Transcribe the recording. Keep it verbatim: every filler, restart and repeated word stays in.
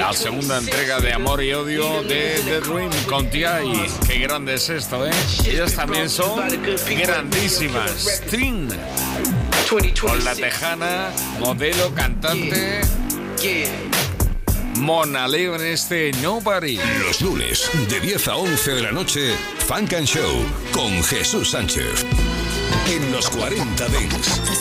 La segunda entrega de Amor y Odio de The Dream con T I. Qué grande es esto, ¿eh? Ellas también son grandísimas. Sting, con la tejana, modelo, cantante Mona Leo en este Nobody. Los lunes, de diez a once de la noche, Funk and Show con Jesús Sánchez. En los cuarenta Dents.